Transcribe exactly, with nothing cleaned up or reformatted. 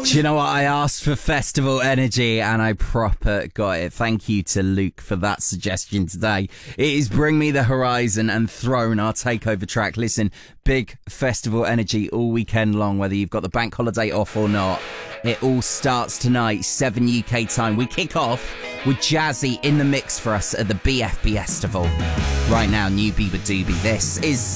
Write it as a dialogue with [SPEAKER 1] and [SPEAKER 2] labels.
[SPEAKER 1] Do you know what? I asked for festival energy and I proper got it. Thank you to Luke for that suggestion today. It is Bring Me the Horizon and Throne, our takeover track. Listen, big festival energy all weekend long, whether you've got the bank holiday off or not. It all starts tonight, seven U K time. We kick off with Jazzy in the mix for us at the B F B Festival. Right now, New Bieber Doobie. This is